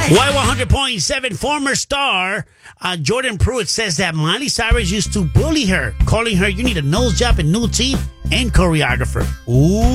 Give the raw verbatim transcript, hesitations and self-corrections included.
Y one hundred point seven former star uh, Jordan Pruitt says that Miley Cyrus used to bully her, calling her, "You need a nose job and new teeth and choreographer." Ooh.